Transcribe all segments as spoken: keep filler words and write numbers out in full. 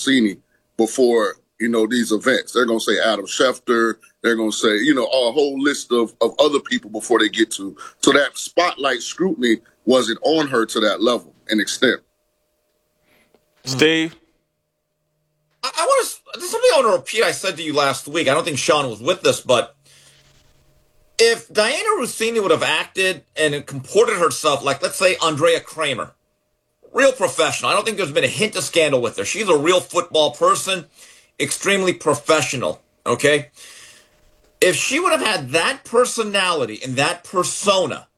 Rossini before, you know, these events. They're going to say Adam Schefter. They're going to say, you know, a whole list of, of other people before they get to. So that spotlight scrutiny wasn't on her to that level and extent. Steve? I, I want to, there's something I want to repeat I said to you last week. I don't think Sean was with us, but if Diana Russini would have acted and comported herself like, let's say, Andrea Kramer, real professional. I don't think there's been a hint of scandal with her. She's a real football person, extremely professional, okay? If she would have had that personality and that persona,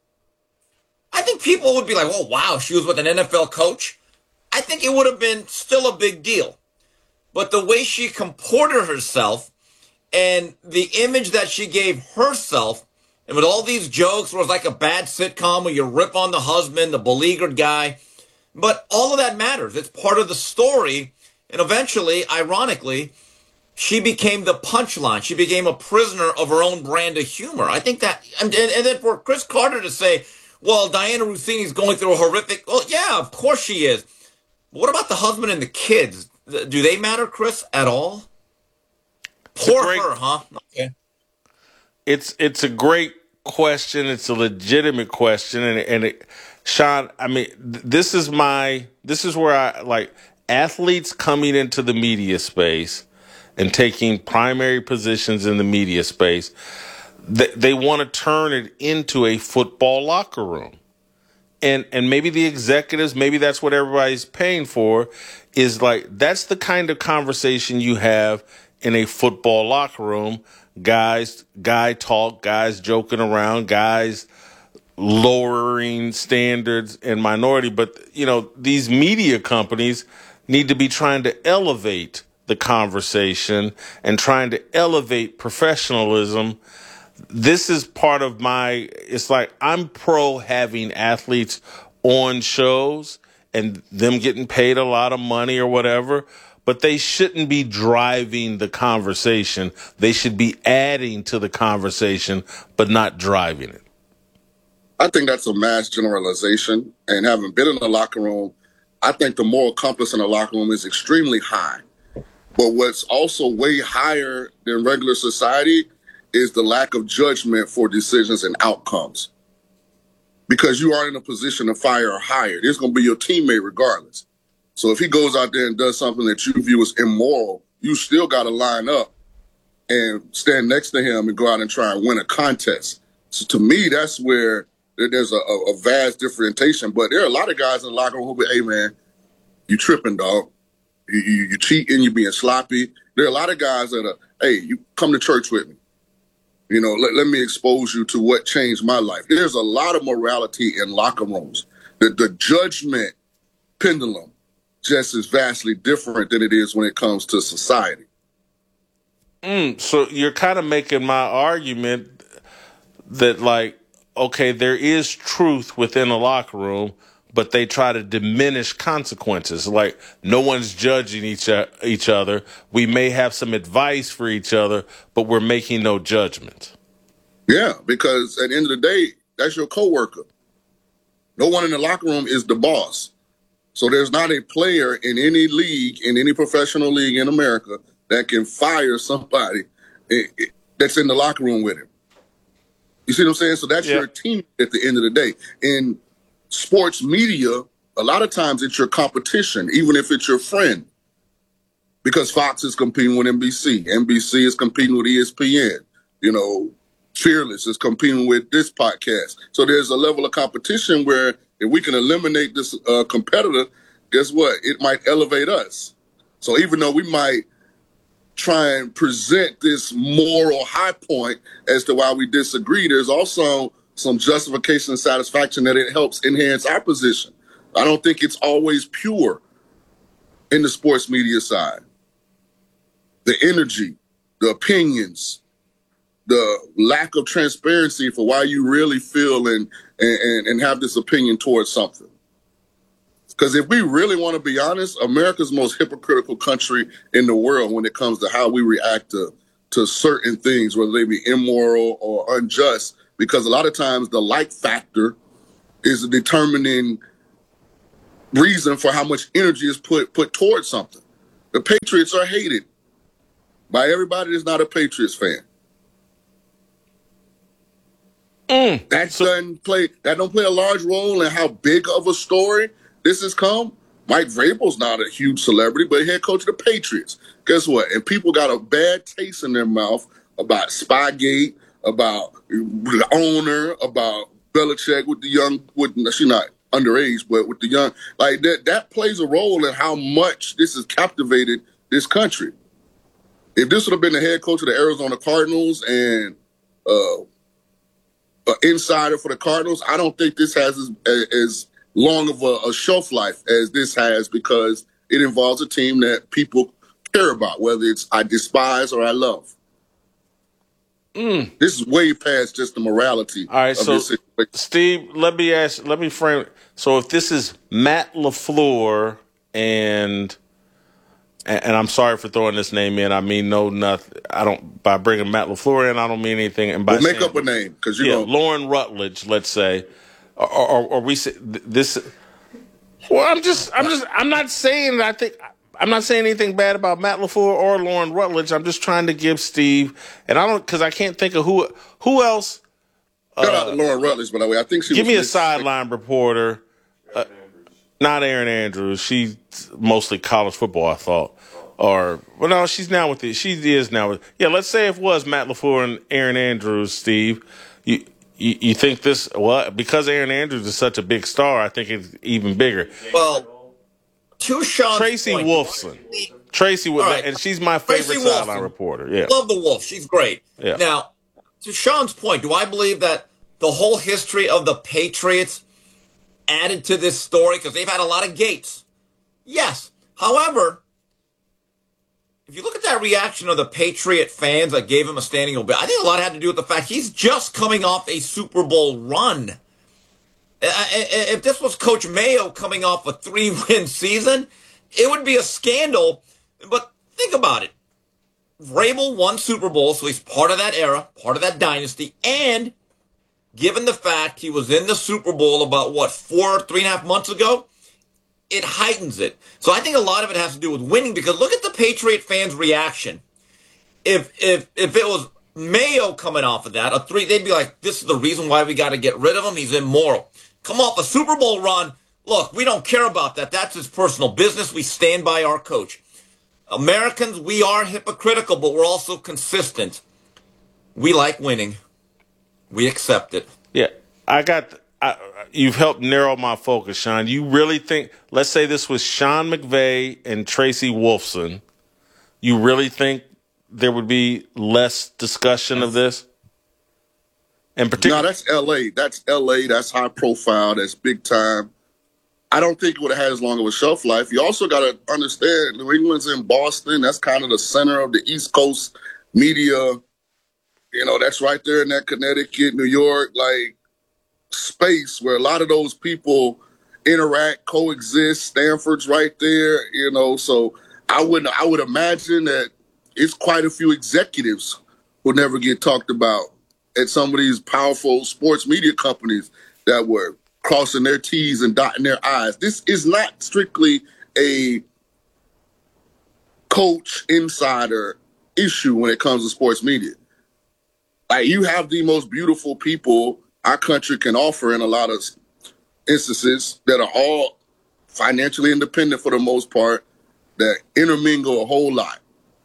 I think people would be like, oh, wow, she was with an N F L coach. I think it would have been still a big deal. But the way she comported herself and the image that she gave herself, and with all these jokes, where it was like a bad sitcom where you rip on the husband, the beleaguered guy. But all of that matters. It's part of the story. And eventually, ironically, she became the punchline. She became a prisoner of her own brand of humor. I think that, and, and then for Chris Carter to say, well, Diana Russini's going through a horrific, well, yeah, of course she is. But what about the husband and the kids? Do they matter, Chris, at all? Poor great, her, huh? Okay. It's it's a great question. It's a legitimate question, and and it, Sean, I mean, th- this is my this is where I like athletes coming into the media space and taking primary positions in the media space. They, they want to turn it into a football locker room. And and maybe the executives, maybe that's what everybody's paying for, is like, that's the kind of conversation you have in a football locker room. Guys, guy talk, guys joking around, guys lowering standards and minority. But, you know, these media companies need to be trying to elevate the conversation and trying to elevate professionalism. This is part of my, it's like I'm pro having athletes on shows and them getting paid a lot of money or whatever, but they shouldn't be driving the conversation. They should be adding to the conversation, but not driving it. I think that's a mass generalization. And having been in the locker room, I think the moral compass in the locker room is extremely high. But what's also way higher than regular society is the lack of judgment for decisions and outcomes. Because you are in a position to fire or hire. It's going to be your teammate regardless. So if he goes out there and does something that you view as immoral, you still got to line up and stand next to him and go out and try and win a contest. So to me, that's where there's a, a vast differentiation. But there are a lot of guys in the locker room who be, hey, man, you tripping, dog. You, you, you cheating, you being sloppy. There are a lot of guys that are, hey, you come to church with me. You know, let, let me expose you to what changed my life. There's a lot of morality in locker rooms. The, the judgment pendulum just is vastly different than it is when it comes to society. Mm, so you're kind of making my argument that, like, okay, there is truth within a locker room, but they try to diminish consequences. Like, no one's judging each each other. We may have some advice for each other, but we're making no judgment. Yeah, because at the end of the day, that's your coworker. No one in the locker room is the boss. So there's not a player in any league, in any professional league in America, that can fire somebody that's in the locker room with him. You see what I'm saying? So that's yeah. your team at the end of the day. In sports media, a lot of times it's your competition, even if it's your friend. Because Fox is competing with N B C. N B C is competing with E S P N. You know, Fearless is competing with this podcast. So there's a level of competition where if we can eliminate this uh, competitor, guess what? It might elevate us. So even though we might try and present this moral high point as to why we disagree, there's also some justification and satisfaction that it helps enhance our position. I don't think it's always pure in the sports media side. The energy, the opinions, the lack of transparency for why you really feel and and, and have this opinion towards something. Because if we really want to be honest, America's most hypocritical country in the world when it comes to how we react to, to certain things, whether they be immoral or unjust, because a lot of times the like factor is a determining reason for how much energy is put put towards something. The Patriots are hated by everybody that's not a Patriots fan. Mm. That So, doesn't play. That don't play a large role in how big of a story this has come. Mike Vrabel's not a huge celebrity, but head coach of the Patriots. Guess what? And people got a bad taste in their mouth about Spygate, about the owner, about Belichick with the young. With she's not underage, but with the young, like that. That plays a role in how much this has captivated this country. If this would have been the head coach of the Arizona Cardinals and uh, an insider for the Cardinals, I don't think this has as, as long of a, a shelf life as this has, because it involves a team that people care about, whether it's I despise or I love. mm. This is way past just the morality All right, of so this situation. Steve, let me ask, let me frame it. So if this is Matt LaFleur and and, and I'm sorry for throwing this name in. I mean no nothing. I don't by bringing Matt LaFleur in. I don't mean anything. And by We'll make saying, up a name because you yeah, know Lauren Rutledge, let's say, or, or, or we say this. Well, I'm just, I'm just, I'm not saying that I think. I'm not saying anything bad about Matt LaFleur or Lauren Rutledge. I'm just trying to give Steve, and I don't because I can't think of who who else. shout out to Lauren Rutledge, by the way. I think she Give was me a mixed- sideline reporter. Uh, not Erin Andrews. She's mostly college football, I thought. Or, well, no, she's now with it. She is now with. Yeah, let's say if it was Matt LaFleur and Erin Andrews, Steve. You, you you think this? Well, because Erin Andrews is such a big star, I think it's even bigger. Well, to Sean's Tracy point, Wolfson. Tracy, All right. and she's my favorite Tracy sideline Wolfson. reporter. Yeah. Love the Wolf. She's great. Yeah. Now, to Sean's point, do I believe that the whole history of the Patriots added to this story because they've had a lot of gates? Yes. However, if you look at that reaction of the Patriot fans that gave him a standing ovation, I think a lot had to do with the fact he's just coming off a Super Bowl run. If this was Coach Mayo coming off a three-win season, it would be a scandal. But think about it. Vrabel won Super Bowl, so he's part of that era, part of that dynasty. And given the fact he was in the Super Bowl about, what, four, three and a half months ago, it heightens it. So I think a lot of it has to do with winning, because look at the Patriot fans' reaction. If if if it was Mayo coming off of that, a three, they'd be like, this is the reason why we got to get rid of him. He's immoral. Come off a Super Bowl run. Look, we don't care about that. That's his personal business. We stand by our coach. Americans, we are hypocritical, but we're also consistent. We like winning. We accept it. Yeah, I got. I, you've helped narrow my focus, Sean. You really think? Let's say this was Sean McVay and Tracy Wolfson. You really think there would be less discussion of this? In No, particular, that's L A. That's L A. That's high profile. That's big time. I don't think it would have had as long of a shelf life. You also got to understand, New England's in Boston. That's kind of the center of the East Coast media. You know, that's right there in that Connecticut, New York, like space where a lot of those people interact, coexist. Stanford's right there, you know. So I would I would imagine that it's quite a few executives who never get talked about at some of these powerful sports media companies that were crossing their T's and dotting their I's. This is not strictly a coach insider issue when it comes to sports media. Like, you have the most beautiful people our country can offer in a lot of instances that are all financially independent for the most part, that intermingle a whole lot.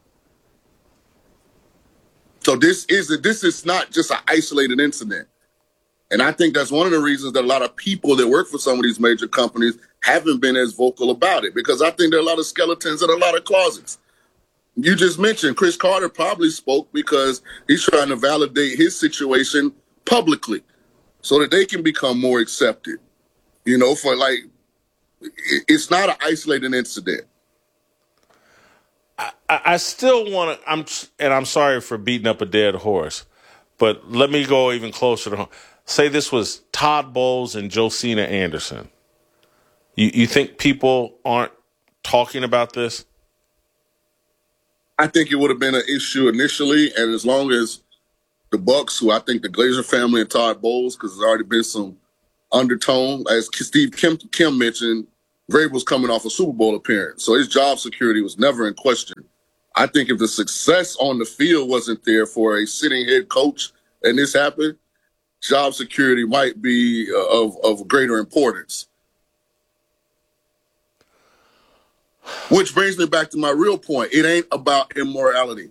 So this is this is not just an isolated incident. And I think that's one of the reasons that a lot of people that work for some of these major companies haven't been as vocal about it, because I think there are a lot of skeletons in a lot of closets. You just mentioned Chris Carter probably spoke because he's trying to validate his situation publicly so that they can become more accepted. You know, for like, it's not an isolated incident. I, I still want to. I'm and I'm sorry for beating up a dead horse, but let me go even closer to home. Say this was Todd Bowles and Josina Anderson. You you think people aren't talking about this? I think it would have been an issue initially, and as long as the Bucks, who I think the Glazer family and Todd Bowles, because there's already been some undertone, as Steve Kim, Kim mentioned, Vrabel's coming off a Super Bowl appearance, so his job security was never in question. I think if the success on the field wasn't there for a sitting head coach and this happened, job security might be uh, of, of greater importance. Which brings me back to my real point. It ain't about immorality.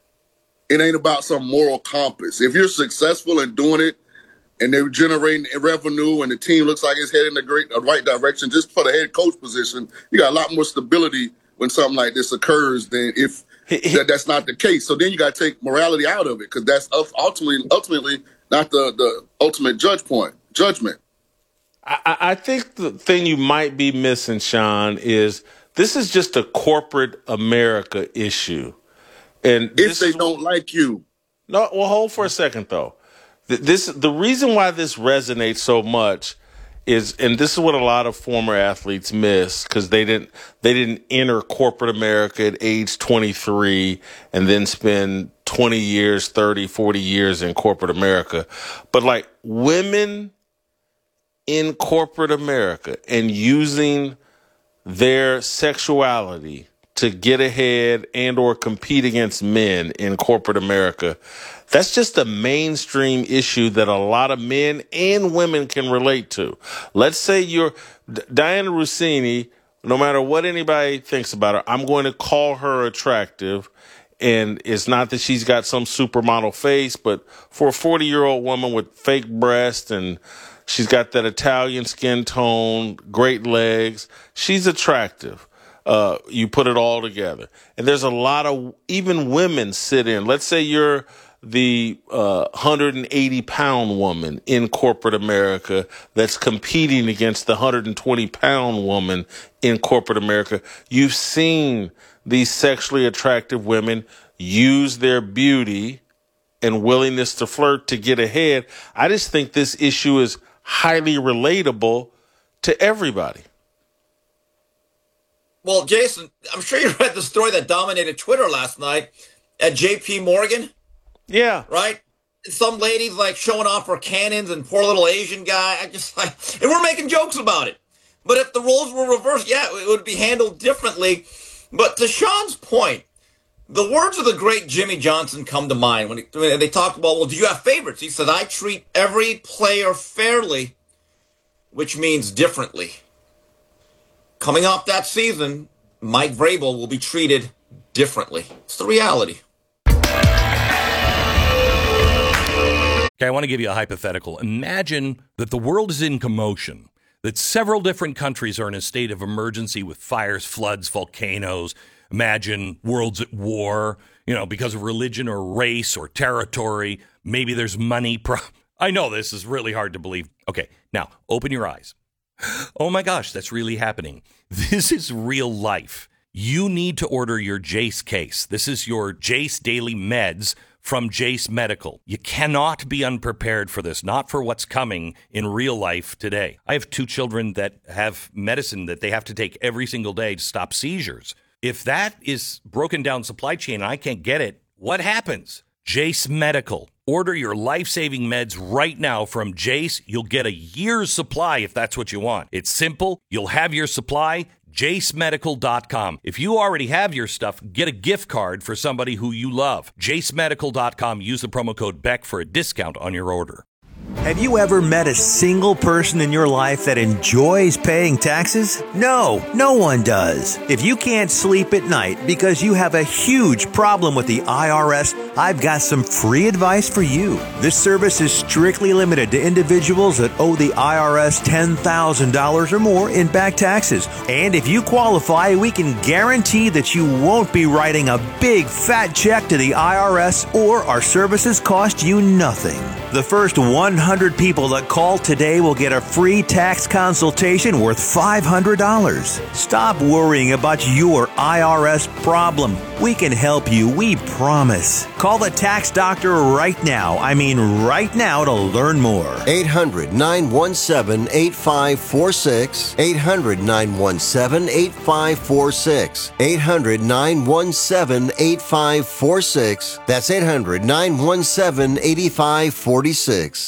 It ain't about some moral compass. If you're successful in doing it and they're generating revenue and the team looks like it's heading in the great, the right direction, just for the head coach position, you got a lot more stability when something like this occurs than if that, that's not the case. So then you got to take morality out of it, because that's ultimately ultimately not the, the ultimate judge point, judgment. I, I think the thing you might be missing, Sean, is this is just a corporate America issue. And if they don't like you. No, well, hold for a second, though. This the reason why this resonates so much is, and this is what a lot of former athletes miss, because they didn't they didn't enter corporate America at age twenty-three and then spend twenty years, thirty, forty years in corporate America. But like women in corporate America and using their sexuality to get ahead and or compete against men in corporate America, that's just a mainstream issue that a lot of men and women can relate to. Let's say you're Diana Russini, no matter what anybody thinks about her, I'm going to call her attractive. And it's not that she's got some supermodel face, but for a forty-year-old woman with fake breasts and she's got that Italian skin tone, great legs, she's attractive. Uh, you put it all together. And there's a lot of, even women sit in. Let's say you're the uh, one hundred eighty pound woman in corporate America that's competing against the one hundred twenty pound woman in corporate America. You've seen these sexually attractive women use their beauty and willingness to flirt to get ahead. I just think this issue is highly relatable to everybody. Well, Jason, I'm sure you read the story that dominated Twitter last night at J P Morgan. Yeah. Right? Some lady's like showing off her cannons and poor little Asian guy. I just like, and we're making jokes about it. But if the roles were reversed, yeah, it would be handled differently. But to Sean's point, the words of the great Jimmy Johnson come to mind when, he, when they talked about, well, do you have favorites? He said, I treat every player fairly, which means differently. Coming off that season, Mike Vrabel will be treated differently. It's the reality. Okay, I want to give you a hypothetical. Imagine that the world is in commotion, that several different countries are in a state of emergency with fires, floods, volcanoes. Imagine world's at war, you know, because of religion or race or territory. Maybe there's money. Pro- I know this is really hard to believe. Okay, now open your eyes. Oh my gosh, that's really happening. This is real life. You need to order your Jace case. This is your Jace Daily Meds from Jace Medical. You cannot be unprepared for this, not for what's coming in real life today. I have two children that have medicine that they have to take every single day to stop seizures. If that is broken down supply chain and I can't get it, what happens? Jace Medical. Order your life-saving meds right now from Jace. You'll get a year's supply if that's what you want. It's simple. You'll have your supply. jace medical dot com. If you already have your stuff, get a gift card for somebody who you love. jace medical dot com. Use the promo code Beck for a discount on your order. Have you ever met a single person in your life that enjoys paying taxes? No, no one does. If you can't sleep at night because you have a huge problem with the I R S, I've got some free advice for you. This service is strictly limited to individuals that owe the I R S ten thousand dollars or more in back taxes. And if you qualify, we can guarantee that you won't be writing a big fat check to the I R S, or our services cost you nothing. The first one hundred people that call today will get a free tax consultation worth five hundred dollars. Stop worrying about your I R S problem. We can help you, we promise. Call the tax doctor right now. I mean right now to learn more. eight hundred, nine one seven, eight five four six. eight hundred, nine one seven, eight five four six. eight hundred, nine one seven, eight five four six. That's eight hundred, nine one seven, eight five four six.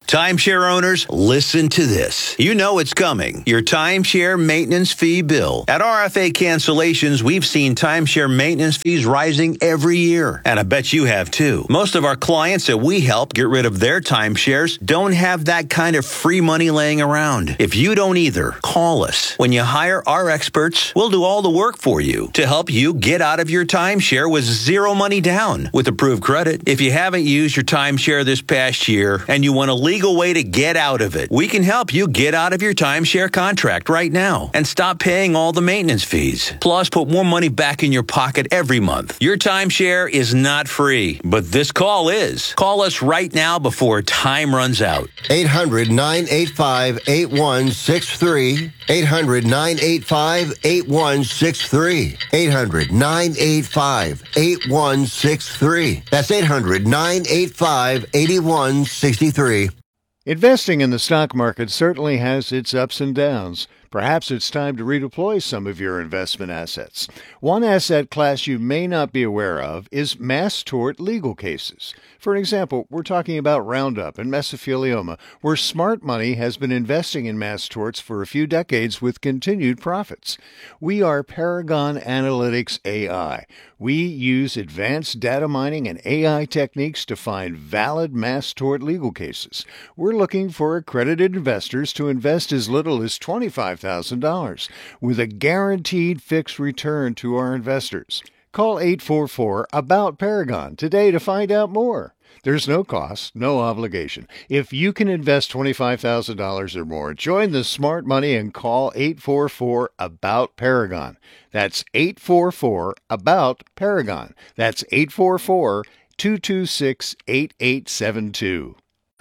Timeshare owners, listen to this. You know it's coming. Your timeshare maintenance fee bill. At R F A Cancellations, we've seen timeshare maintenance fees rising every year. And I bet you have too. Most of our clients that we help get rid of their timeshares don't have that kind of free money laying around. If you don't either, call us. When you hire our experts, we'll do all the work for you to help you get out of your timeshare with zero money down with approved credit. If you haven't used your timeshare this past year and you want to leave legal way to get out of it. We can help you get out of your timeshare contract right now and stop paying all the maintenance fees. Plus, put more money back in your pocket every month. Your timeshare is not free, but this call is. Call us right now before time runs out. eight hundred, nine eight five, eight one six three. eight hundred, nine eight five, eight one six three. eight hundred, nine eight five, eight one six three. That's eight hundred, nine eight five, eight one six three. Investing in the stock market certainly has its ups and downs. Perhaps it's time to redeploy some of your investment assets. One asset class you may not be aware of is mass tort legal cases. For example, we're talking about Roundup and mesothelioma, where smart money has been investing in mass torts for a few decades with continued profits. We are Paragon Analytics A I. We use advanced data mining and A I techniques to find valid mass tort legal cases. We're looking for accredited investors to invest as little as twenty-five thousand dollars with a guaranteed fixed return to our investors. Call eight four four, A B O U T, Paragon today to find out more. There's no cost, no obligation. If you can invest twenty-five thousand dollars or more, join the smart money and call eight four four, A B O U T, Paragon. That's eight four four, A B O U T, Paragon. That's eight four four, two two six, eight eight seven two.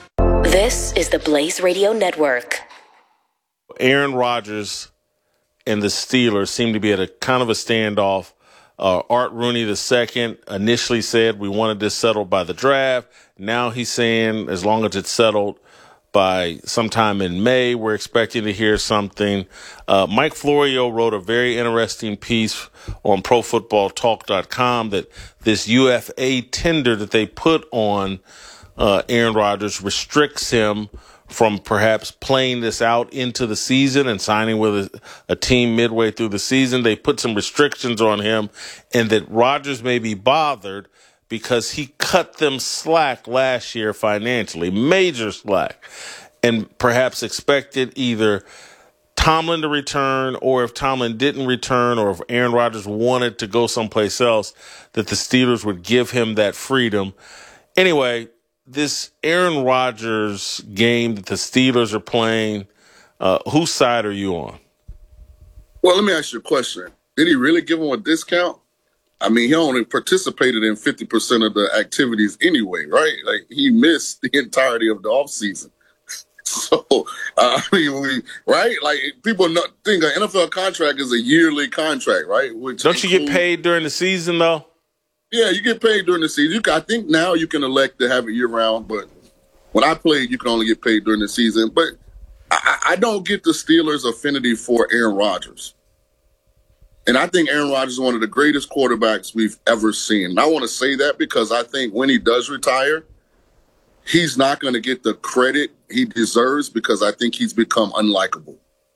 This is the Blaze Radio Network. Aaron Rodgers and the Steelers seem to be at a kind of a standoff. Uh, Art Rooney the second initially said we wanted this settled by the draft. Now he's saying as long as it's settled by sometime in May, we're expecting to hear something. Uh, Mike Florio wrote a very interesting piece on pro football talk dot com that this U F A tender that they put on uh, Aaron Rodgers restricts him from perhaps playing this out into the season and signing with a, a team midway through the season. They put some restrictions on him, and that Rodgers may be bothered because he cut them slack last year financially, major slack, and perhaps expected either Tomlin to return, or if Tomlin didn't return, or if Aaron Rodgers wanted to go someplace else, that the Steelers would give him that freedom. Anyway, this Aaron Rodgers game that the Steelers are playing, uh, whose side are you on? Well, let me ask you a question. Did he really give him a discount? I mean, he only participated in fifty percent of the activities anyway, right? Like, he missed the entirety of the offseason. So, uh, I mean, we, right? Like, people not think an N F L contract is a yearly contract, right? Which Don't you get paid during the season, though? Yeah, you get paid during the season. You can, I think now you can elect to have it year-round, but when I played, you can only get paid during the season. But I, I don't get the Steelers' affinity for Aaron Rodgers. And I think Aaron Rodgers is one of the greatest quarterbacks we've ever seen. And I want to say that because I think when he does retire, he's not going to get the credit he deserves because I think he's become unlikable.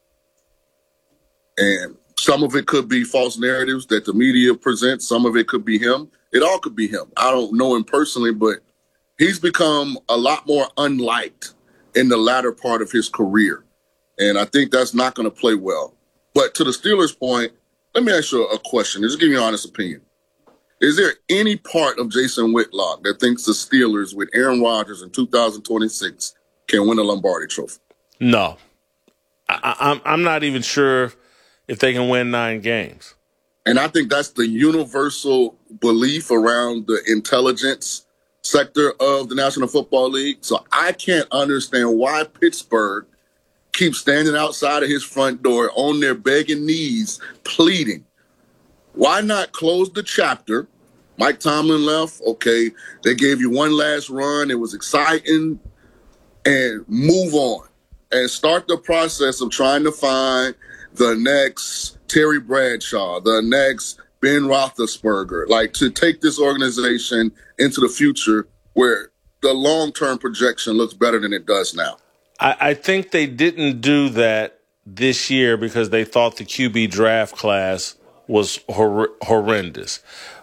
And some of it could be false narratives that the media presents. Some of it could be him. It all could be him. I don't know him personally, but he's become a lot more unliked in the latter part of his career. And I think that's not going to play well. But to the Steelers' point, let me ask you a question. Just give me an honest opinion. Is there any part of Jason Whitlock that thinks the Steelers with Aaron Rodgers in two thousand twenty-six can win a Lombardi Trophy? No. I, I'm, I'm not even sure if they can win nine games. And I think that's the universal belief around the intelligence sector of the National Football League. So I can't understand why Pittsburgh keeps standing outside of his front door on their begging knees, pleading. Why not close the chapter? Mike Tomlin left. Okay, they gave you one last run. It was exciting. And move on and start the process of trying to find the next Terry Bradshaw, the next Ben Roethlisberger, like to take this organization into the future where the long-term projection looks better than it does now. I, I think they didn't do that this year because they thought the Q B draft class was hor- horrendous.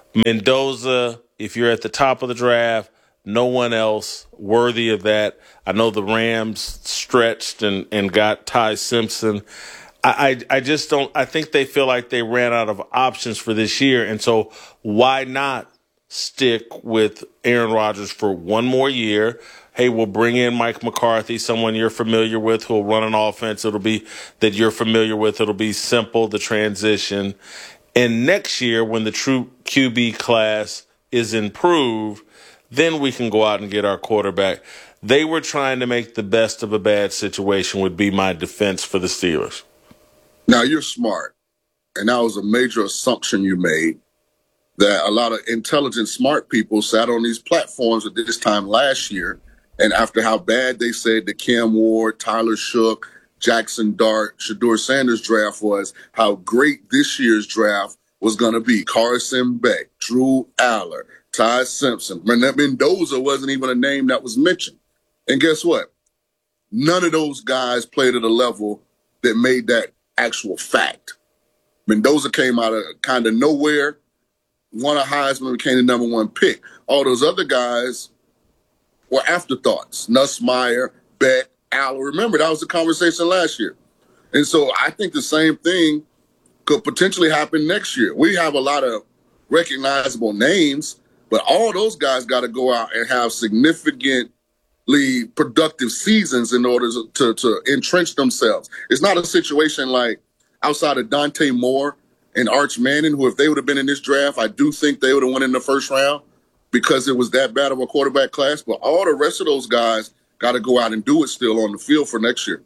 Mendoza, if you're at the top of the draft, no one else worthy of that. I know the Rams stretched and, and got Ty Simpson. I, I I just don't – I think they feel like they ran out of options for this year. And so why not stick with Aaron Rodgers for one more year? Hey, we'll bring in Mike McCarthy, someone you're familiar with who'll run an offense. It'll be that you're familiar with. It'll be simple, the transition. And next year, when the true Q B class is improved, then we can go out and get our quarterback. They were trying to make the best of a bad situation would be my defense for the Steelers. Now, you're smart, and that was a major assumption you made, that a lot of intelligent, smart people sat on these platforms at this time last year, and after how bad they said the Cam Ward, Tyler Shook, Jackson Dart, Shedeur Sanders draft was, how great this year's draft was going to be. Carson Beck, Drew Aller, Ty Simpson. Mendoza wasn't even a name that was mentioned. And guess what? None of those guys played at a level that made that actual fact. Mendoza came out of kind of nowhere, won a Heisman, became the number one pick. All those other guys were afterthoughts. Nussmeier, Beck, Aller. Remember, that was the conversation last year. And so I think the same thing could potentially happen next year. We have a lot of recognizable names, but all those guys got to go out and have significantly productive seasons in order to, to, to entrench themselves. It's not a situation like outside of Dante Moore and Arch Manning, who if they would have been in this draft, I do think they would have won in the first round because it was that bad of a quarterback class. But all the rest of those guys got to go out and do it still on the field for next year.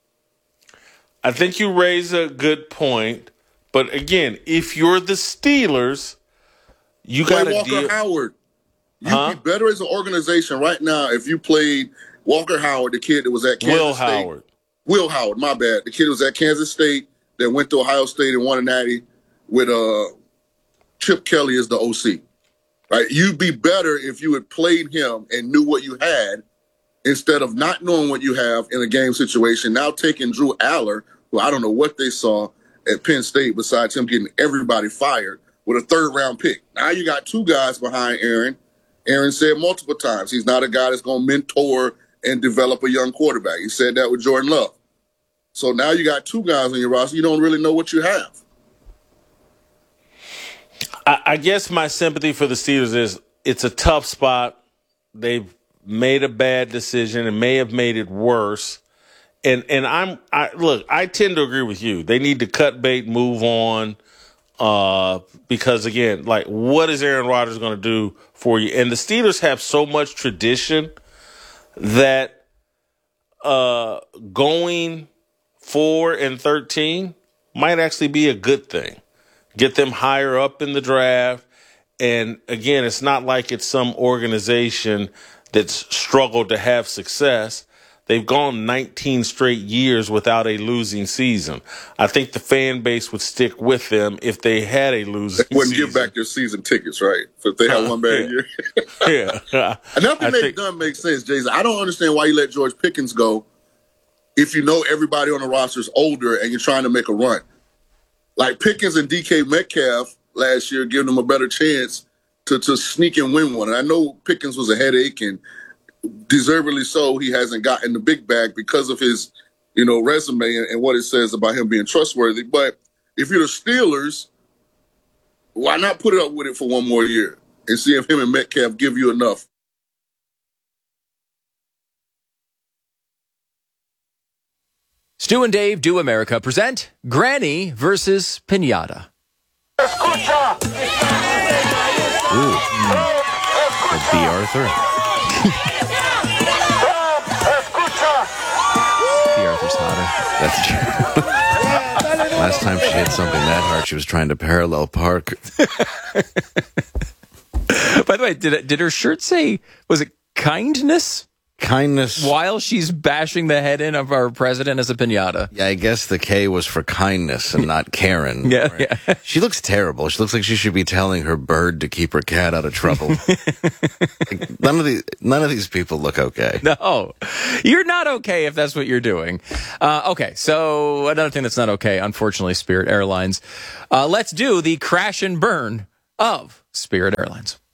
I think you raise a good point. But again, if you're the Steelers, you got to Walker deal. Howard. You'd Huh? be better as an organization right now if you played Walker Howard, the kid that was at Kansas Will State. Howard. Will Howard, my bad. The kid was at Kansas State that went to Ohio State and won a natty with uh, Chip Kelly as the O C. Right? You'd be better if you had played him and knew what you had instead of not knowing what you have in a game situation. Now taking Drew Aller, who I don't know what they saw at Penn State besides him getting everybody fired with a third-round pick. Now you got two guys behind Aaron. Aaron said multiple times he's not a guy that's going to mentor and develop a young quarterback. He said that with Jordan Love. So now you got two guys on your roster. You don't really know what you have. I, I guess my sympathy for the Steelers is it's a tough spot. They've made a bad decision and may have made it worse. And and I'm I look, I tend to agree with you. They need to cut bait, move on. Uh, because again, like, what is Aaron Rodgers going to do for you? And the Steelers have so much tradition that uh, going four and thirteen might actually be a good thing. Get them higher up in the draft. And again, it's not like it's some organization that's struggled to have success. They've gone nineteen straight years without a losing season. I think the fan base would stick with them if they had a losing season. They wouldn't give back their season tickets, right? So if they had one bad year. Yeah. And nothing I make, think- doesn't make sense, Jason. I don't understand why you let George Pickens go if you know everybody on the roster is older and you're trying to make a run. Like Pickens and D K Metcalf last year giving them a better chance to, to sneak and win one. And I know Pickens was a headache, and deservedly so, he hasn't gotten the big bag because of his, you know, resume and, and what it says about him being trustworthy. But if you're the Steelers, why not put it up with it for one more year and see if him and Metcalf give you enough? Stu and Dave Do America present Granny versus Pinata. Ooh. Mm. B. Arthur. B. Arthur's hotter. That's true. Last time she hit something that hard, she was trying to parallel park. By the way, did it, did her shirt say, was it kindness? Kindness. While she's bashing the head in of our president as a pinata. Yeah, I guess the K was for kindness and not Karen. Yeah, yeah. She looks terrible. She looks like she should be telling her bird to keep her cat out of trouble. Like, none of these, none of these people look okay. No, you're not okay if that's what you're doing. Uh, okay, so another thing that's not okay, unfortunately, Spirit Airlines. Uh, let's do the crash and burn of Spirit Airlines.